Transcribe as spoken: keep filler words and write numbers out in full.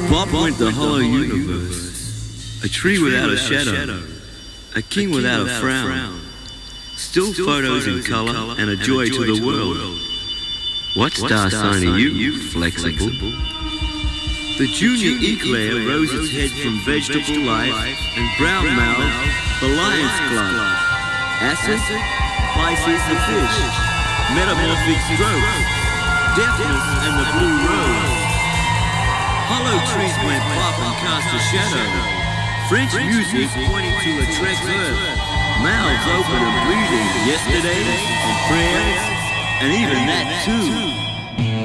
Bob went the hollow universe, a tree without a shadow, a king without a frown, still photos in colour and a joy to the world. What star sign are you, flexible? The junior eclair rose its head from vegetable life and brown-mouthed the lion's club. Acid, Pisces the fish, metamorphic strokes, deafness and the blue rose. Hollow trees went pop and cast a shadow. French music pointing to a trek earth. Mouths open and breathing yesterdays and prayers, and even that too.